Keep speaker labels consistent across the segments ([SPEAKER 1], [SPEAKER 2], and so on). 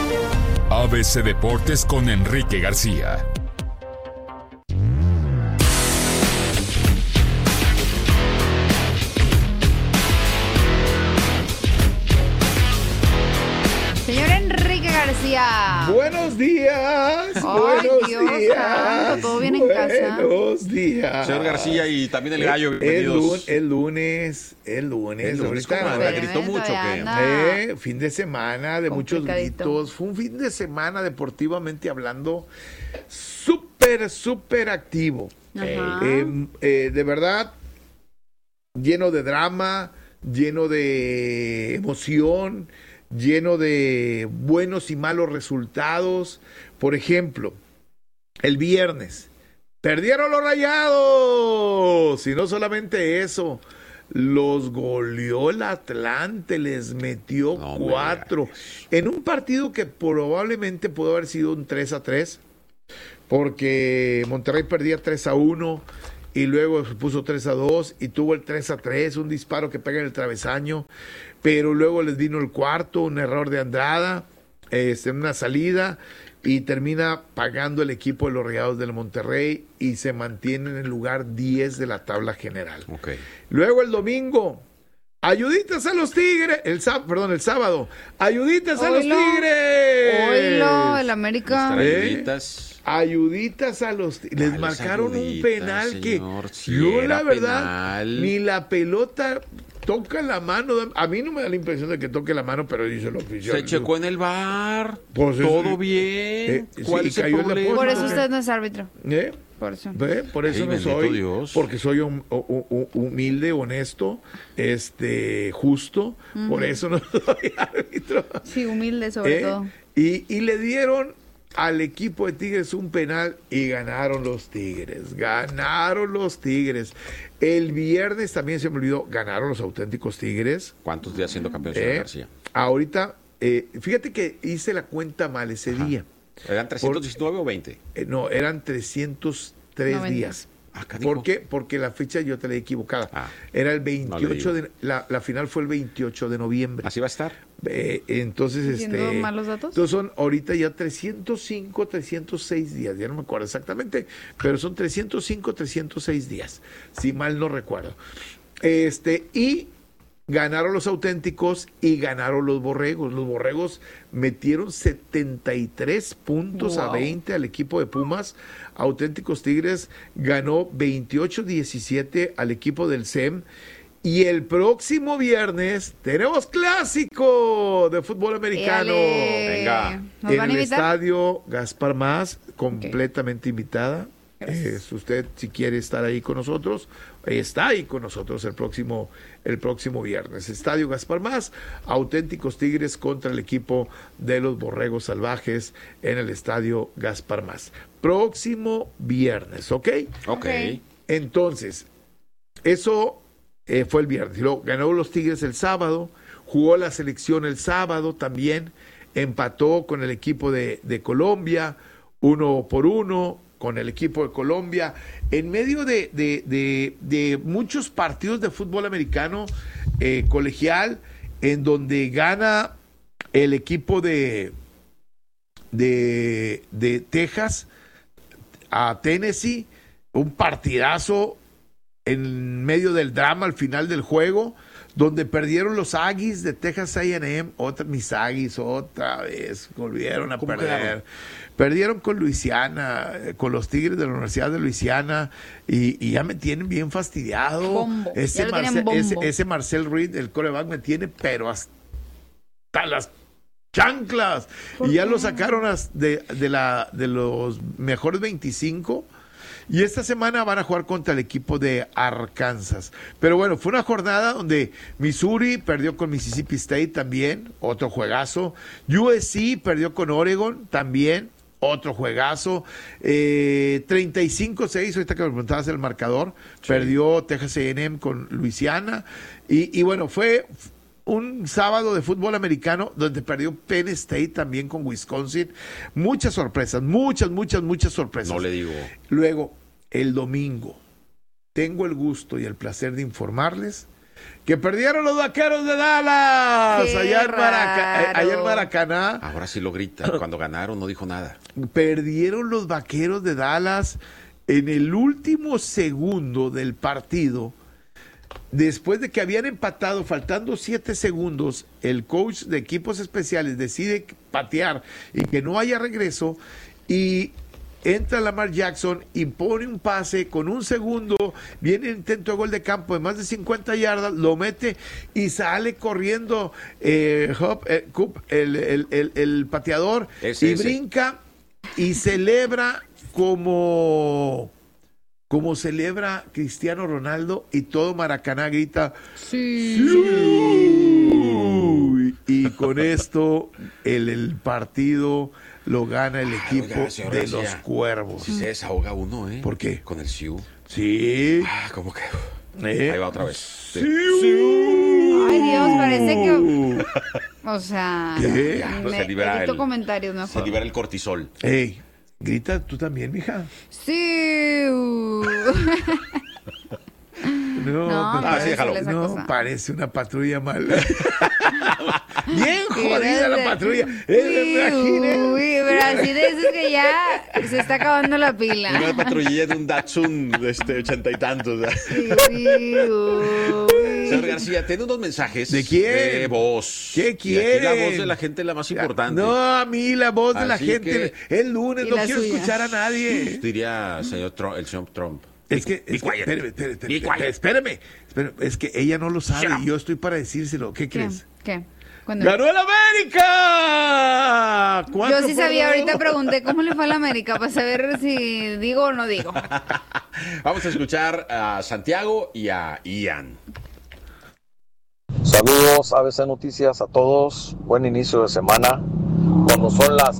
[SPEAKER 1] ABC Deportes con Enrique García.
[SPEAKER 2] Señor Enrique García.
[SPEAKER 3] Buenos días.
[SPEAKER 2] Ay,
[SPEAKER 3] buenos
[SPEAKER 2] Dios
[SPEAKER 3] días.
[SPEAKER 2] santo, ¿todo bien en casa?
[SPEAKER 3] Buenos días.
[SPEAKER 4] Señor García y también el gallo, bienvenidos.
[SPEAKER 3] El lunes. Ahorita
[SPEAKER 4] ¿La gritó mucho que
[SPEAKER 3] fin de semana de muchos gritos. Fue un fin de semana deportivamente hablando súper activo. De verdad, lleno de drama, lleno de emoción, lleno de buenos y malos resultados. Por ejemplo, el viernes perdieron los Rayados, y no solamente eso, los goleó el Atlante, les metió 4 en un partido que probablemente pudo haber sido un 3-3, porque Monterrey perdía 3-1 y luego se puso 3-2 y tuvo el 3-3, un disparo que pega en el travesaño, pero luego les vino el cuarto, un error de Andrada, en una salida, y termina pagando el equipo de los Rayados del Monterrey y se mantiene en el lugar 10 de la tabla general. Luego el domingo, ayuditas a los Tigres, el sábado, ayuditas a los Tigres.
[SPEAKER 2] Oílo, el América.
[SPEAKER 3] Ayuditas a los Tigres. Les marcaron un penal, señor, que yo la verdad, ni la pelota toca la mano. A mí no me da la impresión de que toque la mano, pero dice el oficial.
[SPEAKER 4] Se checó en el VAR.
[SPEAKER 3] Pues
[SPEAKER 4] todo bien. ¿Cuál es el problema?
[SPEAKER 2] Por eso usted no es árbitro. Por eso.
[SPEAKER 3] Por eso no soy. Dios. Porque soy humilde, honesto, justo. Por eso no soy árbitro. Sí,
[SPEAKER 2] humilde sobre todo.
[SPEAKER 3] Y le dieron al equipo de Tigres un penal y ganaron los Tigres. El viernes también se me olvidó, ganaron los auténticos Tigres.
[SPEAKER 4] ¿Cuántos días siendo campeón, señor García?
[SPEAKER 3] Ahorita, fíjate que hice la cuenta mal ese día.
[SPEAKER 4] ¿Eran 319 o 20?
[SPEAKER 3] No, eran 303 días. ¿Por qué? Porque la fecha yo te la he equivocada. Era el 28 de... La final fue el 28 de noviembre.
[SPEAKER 4] ¿Así va a estar?
[SPEAKER 3] Entonces,
[SPEAKER 2] malos datos?
[SPEAKER 3] Entonces son ahorita ya 305, 306 días. Ya no me acuerdo exactamente, pero son 305, 306 días. Si mal no recuerdo. Y ganaron los auténticos y ganaron los borregos. Los borregos metieron 73 puntos a 20 al equipo de Pumas. Auténticos Tigres ganó 28-17 al equipo del SEM. Y el próximo viernes tenemos clásico de fútbol americano.
[SPEAKER 4] Venga.
[SPEAKER 3] En el estadio Gaspar Más, completamente invitada. Usted, si quiere estar ahí con nosotros, está ahí con nosotros el próximo viernes. Estadio Gaspar Más, auténticos Tigres contra el equipo de los Borregos Salvajes en el estadio Gaspar Más. Próximo viernes, ¿ok? Entonces, eso fue el viernes. Luego ganó los Tigres el sábado, jugó la selección el sábado también, empató con el equipo de Colombia, 1-1 con el equipo de Colombia, en medio de muchos partidos de fútbol americano colegial, en donde gana el equipo de Texas a Tennessee, un partidazo en medio del drama al final del juego, donde perdieron los Aggies de Texas A&M, mis Aggies otra vez volvieron a perder. Perdieron con Luisiana, con los Tigres de la Universidad de Luisiana, y ya me tienen bien fastidiado. Ese Marcel Reed, el quarterback, me tiene pero hasta las chanclas. Y ya lo sacaron de los mejores 25. Y esta semana van a jugar contra el equipo de Arkansas. Pero bueno, fue una jornada donde Missouri perdió con Mississippi State también, otro juegazo. USC perdió con Oregon también, otro juegazo. 35-6, ahorita que me preguntabas el marcador, perdió Texas A&M con Luisiana. Y bueno, fue un sábado de fútbol americano donde perdió Penn State también con Wisconsin. Muchas sorpresas, muchas sorpresas.
[SPEAKER 4] No le digo.
[SPEAKER 3] Luego, el domingo, tengo el gusto y el placer de informarles Que perdieron los Vaqueros de Dallas allá en Maracaná.
[SPEAKER 4] Ahora sí lo grita. Cuando ganaron no dijo nada.
[SPEAKER 3] Perdieron los Vaqueros de Dallas en el último segundo del partido. Después de que habían empatado, faltando 7 segundos, el coach de equipos especiales decide patear y que no haya regreso, y entra Lamar Jackson y pone un pase con 1 segundo, viene el intento de gol de campo de más de 50 yardas, lo mete y sale corriendo Coop, el pateador, y brinca y celebra como celebra Cristiano Ronaldo, y todo Maracaná grita ¡Sí! Y con esto el partido lo gana el equipo de los Cuervos.
[SPEAKER 4] Si se desahoga uno, ¿eh?
[SPEAKER 3] ¿Por qué?
[SPEAKER 4] Con el Siu.
[SPEAKER 3] Sí.
[SPEAKER 4] ¿Cómo que? Ahí va otra vez.
[SPEAKER 3] Sí.
[SPEAKER 2] Ay, Dios, parece que... O sea...
[SPEAKER 3] ¿Qué?
[SPEAKER 4] Se libera
[SPEAKER 2] comentarios mejor.
[SPEAKER 4] Se libera el cortisol.
[SPEAKER 3] Ey, grita tú también, mija.
[SPEAKER 2] Sí.
[SPEAKER 3] Sí,
[SPEAKER 4] déjalo.
[SPEAKER 3] No, parece una patrulla mala. Bien jodida la patrulla.
[SPEAKER 2] Pero así de eso es que ya se está acabando la pila.
[SPEAKER 4] Una patrullilla de un Datsun 80 y tantos. Señor García, tiene unos mensajes.
[SPEAKER 3] ¿De quién?
[SPEAKER 4] De voz.
[SPEAKER 3] ¿Qué quiere?
[SPEAKER 4] La voz de la gente es la más importante.
[SPEAKER 3] No, a mí la voz de la gente. Es lunes, no quiero
[SPEAKER 2] suya.
[SPEAKER 3] escuchar a nadie.
[SPEAKER 4] Diría el señor Trump.
[SPEAKER 3] Espérame. Es que ella no lo sabe y yo estoy para decírselo. ¿Qué crees?
[SPEAKER 2] ¿Qué?
[SPEAKER 3] ¡Ganó el América!
[SPEAKER 2] Yo sí sabía, ahorita pregunté cómo le fue a la América para saber si digo o no digo.
[SPEAKER 4] Vamos a escuchar a Santiago y a Ian.
[SPEAKER 5] Saludos ABC Noticias a todos, buen inicio de semana. Cuando son las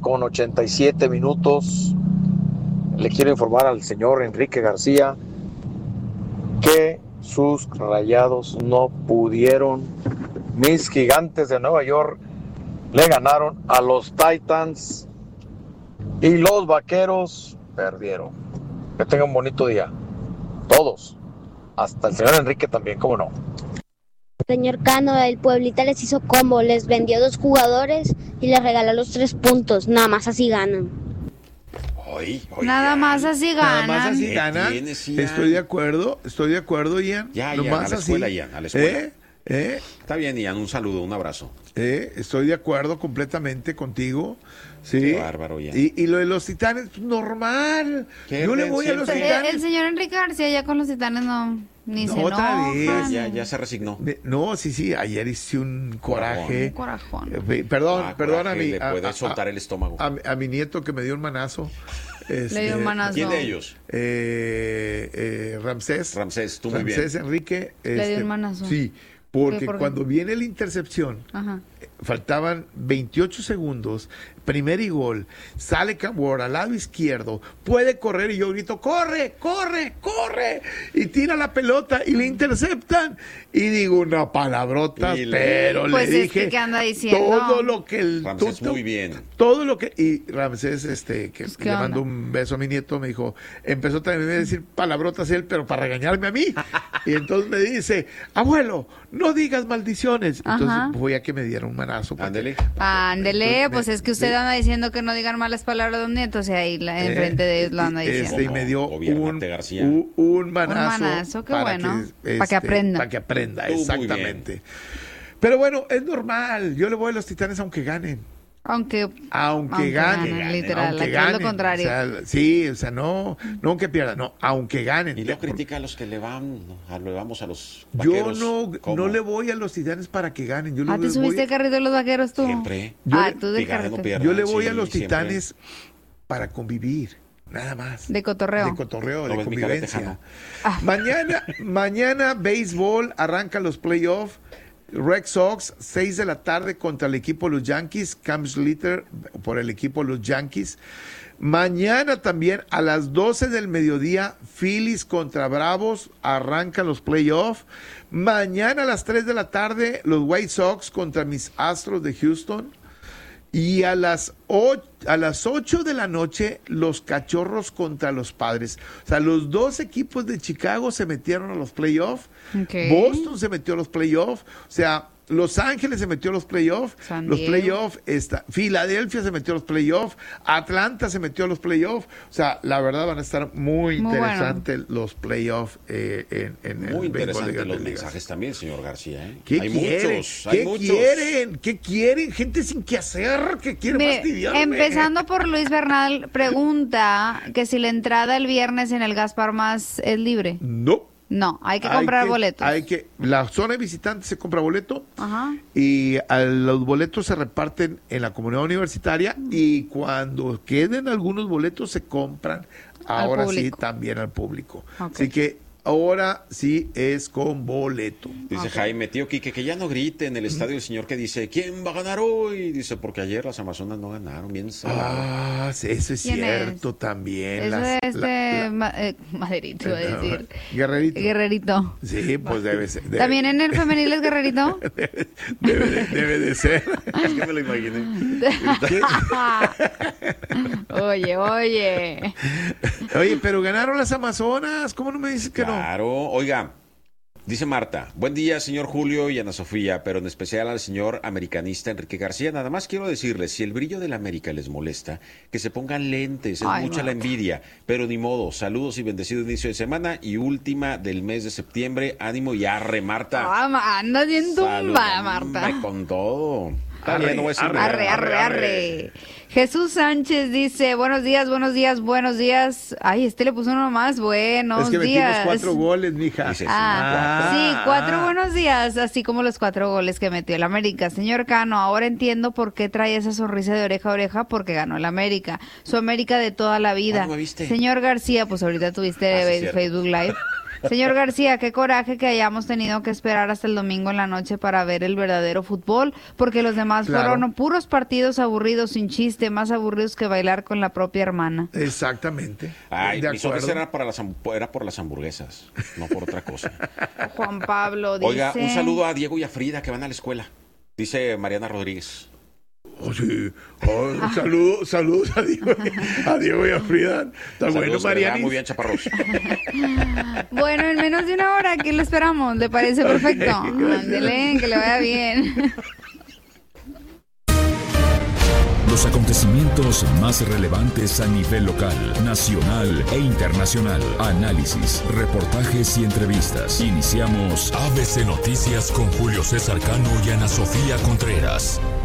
[SPEAKER 5] 7:87, le quiero informar al señor Enrique García que sus Rayados no pudieron. Mis Gigantes de Nueva York le ganaron a los Titans y los Vaqueros perdieron. Que tengan un bonito día. Todos. Hasta el señor Enrique también, cómo no.
[SPEAKER 6] Señor Cano, el Pueblita les hizo combo, les vendió 2 jugadores y les regaló los 3 puntos. Nada más así ganan.
[SPEAKER 2] Nada más así ganan.
[SPEAKER 3] Nada más así ganan. Estoy de acuerdo, Ian.
[SPEAKER 4] Ya, a la escuela, Ian, a la escuela. Está bien, Ian, un saludo, un abrazo.
[SPEAKER 3] Estoy de acuerdo completamente contigo. Sí.
[SPEAKER 4] Qué bárbaro, Ian.
[SPEAKER 3] Y lo de los Titanes, normal. Yo le voy a los Titanes.
[SPEAKER 2] El señor Enrique García ya con los Titanes ni se enoja.
[SPEAKER 4] Ya se resignó.
[SPEAKER 3] No, sí, ayer hice un coraje.
[SPEAKER 2] Un corajón.
[SPEAKER 3] Perdón a mí.
[SPEAKER 4] Le puede soltar el estómago.
[SPEAKER 3] A mi nieto que me dio un manazo.
[SPEAKER 2] Le dio un manazo.
[SPEAKER 4] ¿Quién de ellos?
[SPEAKER 3] Ramsés,
[SPEAKER 4] tú muy bien.
[SPEAKER 3] Ramsés Enrique.
[SPEAKER 2] Le dio un manazo.
[SPEAKER 3] Sí, porque cuando viene la intercepción, faltaban 28 segundos, primer y gol, sale Cambor al lado izquierdo, puede correr y yo grito, corre, y tira la pelota y le interceptan y digo una palabrota, pero
[SPEAKER 2] pues
[SPEAKER 3] le dije
[SPEAKER 2] ¿qué anda diciendo?
[SPEAKER 3] todo lo que el
[SPEAKER 4] Ramsés muy bien.
[SPEAKER 3] Todo lo que y Ramsés que
[SPEAKER 2] pues,
[SPEAKER 3] le mando un beso a mi nieto, me dijo, empezó también a decir palabrotas él, pero para regañarme a mí. Y entonces me dice, abuelo, no digas maldiciones. Entonces voy a que me diera un manazo.
[SPEAKER 4] Ándele,
[SPEAKER 2] pues es que usted anda diciendo que no digan malas palabras a los nietos y ahí enfrente de ellos lo anda diciendo.
[SPEAKER 3] Y me dio un manazo.
[SPEAKER 2] Un manazo, qué bueno. Para que aprenda.
[SPEAKER 3] Para que aprenda, exactamente. Pero bueno, es normal. Yo le voy a los Titanes aunque ganen.
[SPEAKER 2] Aunque
[SPEAKER 3] ganen,
[SPEAKER 2] literal,
[SPEAKER 3] aunque
[SPEAKER 2] aquí es lo contrario.
[SPEAKER 3] No aunque pierdan, no, aunque ganen.
[SPEAKER 4] Y lo critica a los que le vamos a los Vaqueros.
[SPEAKER 3] Yo no le voy a los Titanes para que ganen.
[SPEAKER 2] ¿Te subiste el carrito de los Vaqueros tú?
[SPEAKER 4] Siempre.
[SPEAKER 2] Tú del carrito.
[SPEAKER 3] Yo le voy a los Titanes para convivir. Nada más.
[SPEAKER 2] De cotorreo.
[SPEAKER 3] De convivencia. Mañana béisbol, arranca los playoffs. Red Sox, 6 de la tarde contra el equipo de los Yankees. Cam Schlitter por el equipo de los Yankees. Mañana también a las 12 del mediodía, Phillies contra Bravos, arrancan los playoffs. Mañana a las 3 de la tarde, los White Sox contra mis Astros de Houston. Y a las 8 de la noche, los Cachorros contra los Padres. O sea, los dos equipos de Chicago se metieron a los playoffs.
[SPEAKER 2] Okay.
[SPEAKER 3] Boston se metió a los playoffs. O sea, Los Ángeles se metió a los playoffs. Filadelfia se metió a los playoffs. Atlanta se metió a los playoffs. O sea, la verdad van a estar muy interesantes los playoffs en
[SPEAKER 4] muy
[SPEAKER 3] el béisbol de
[SPEAKER 4] interesantes los
[SPEAKER 3] ligas.
[SPEAKER 4] mensajes también, señor García.
[SPEAKER 3] ¿Qué
[SPEAKER 4] hay
[SPEAKER 3] quieren?
[SPEAKER 4] muchos.
[SPEAKER 3] ¿Qué quieren? ¿Qué quieren? Gente sin qué hacer, que quiere fastidiarme.
[SPEAKER 2] Empezando por Luis Bernal, pregunta que si la entrada el viernes en el Gaspar Más es libre. No, hay que comprar boletos.
[SPEAKER 3] La zona de visitantes se compra boleto.
[SPEAKER 2] Ajá.
[SPEAKER 3] Y los boletos se reparten en la comunidad universitaria y cuando queden algunos boletos se compran ahora sí también al público. Okay. Así que ahora sí es con boleto.
[SPEAKER 4] Dice Jaime, tío Quique, que ya no grite en el estadio el señor que dice, ¿quién va a ganar hoy? Dice, porque ayer las Amazonas no ganaron, bien salado.
[SPEAKER 3] Sí, eso es cierto también.
[SPEAKER 2] Eso Maderito, iba a decir.
[SPEAKER 3] Guerrerito. Sí, pues debe ser.
[SPEAKER 2] ¿También en el femenil es Guerrerito?
[SPEAKER 3] debe de ser.
[SPEAKER 4] Es que me lo imaginé.
[SPEAKER 2] Oye,
[SPEAKER 3] pero ganaron las Amazonas. ¿Cómo no me dices que no?
[SPEAKER 4] Claro, oiga, dice Marta, buen día señor Julio y Ana Sofía, pero en especial al señor americanista Enrique García. Nada más quiero decirles, si el brillo de la América les molesta, que se pongan lentes, es mucha la envidia, pero ni modo. Saludos y bendecido inicio de semana y última del mes de septiembre. Ánimo y arre, Marta.
[SPEAKER 2] Anda bien tumba, Marta.
[SPEAKER 4] Con todo.
[SPEAKER 2] Arre. Jesús Sánchez dice, buenos días. Ay, le puso uno más, buenos días. Es que metimos
[SPEAKER 3] 4 goles, mija.
[SPEAKER 2] Sí, 4 buenos días, así como los 4 goles que metió el América. Señor Cano, ahora entiendo por qué trae esa sonrisa de oreja a oreja, porque ganó el América. Su América de toda la vida.
[SPEAKER 4] ¿Cómo me viste?
[SPEAKER 2] Señor García, pues ahorita tuviste Facebook Live. Señor García, qué coraje que hayamos tenido que esperar hasta el domingo en la noche para ver el verdadero fútbol, porque los demás fueron puros partidos aburridos, sin chiste, más aburridos que bailar con la propia hermana.
[SPEAKER 3] Exactamente.
[SPEAKER 4] Mi sonrisa era por las hamburguesas, no por otra cosa.
[SPEAKER 2] Juan Pablo dice...
[SPEAKER 4] Oiga, un saludo a Diego y a Frida que van a la escuela, dice Mariana Rodríguez.
[SPEAKER 3] Sí. Saludos a Diego y a Frida. Está bueno, Mariana.
[SPEAKER 4] Muy bien, chaparros.
[SPEAKER 2] Bueno, en menos de una hora, aquí lo esperamos. ¿Le parece perfecto? Ándele, que le vaya bien.
[SPEAKER 1] Los acontecimientos más relevantes a nivel local, nacional e internacional. Análisis, reportajes y entrevistas. Iniciamos ABC Noticias con Julio César Cano y Ana Sofía Contreras.